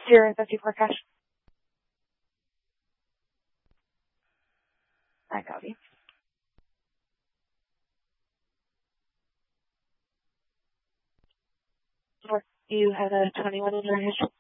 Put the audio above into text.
054 cash. I copy. You had a 21 in your history.